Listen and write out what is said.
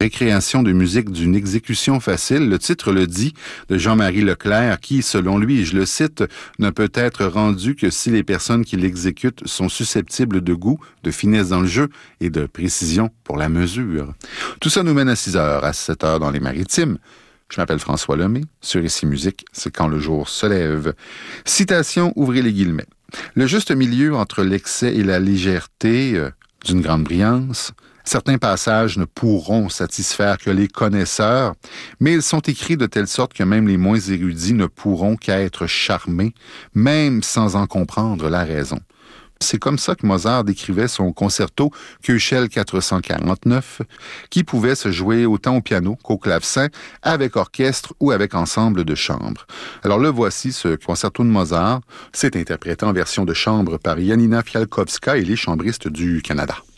récréation de musique d'une exécution facile, le titre le dit, de Jean-Marie Leclerc, qui, selon lui, je le cite, ne peut être rendu que si les personnes qui l'exécutent sont susceptibles de goût, de finesse dans le jeu et de précision pour la mesure. Tout ça nous mène à 6 heures, à 7 heures dans les Maritimes. Je m'appelle François Lemay. Sur Ici Musique, c'est quand le jour se lève. Citation, ouvrez les guillemets. Le juste milieu entre l'excès et la légèreté d'une grande brillance. Certains passages ne pourront satisfaire que les connaisseurs, mais ils sont écrits de telle sorte que même les moins érudits ne pourront qu'être charmés, même sans en comprendre la raison. C'est comme ça que Mozart décrivait son concerto Köchel 449, qui pouvait se jouer autant au piano qu'au clavecin, avec orchestre ou avec ensemble de chambre. Alors le voici, ce concerto de Mozart. C'est interprété en version de chambre par Janina Fialkowska et les chambristes du Canada.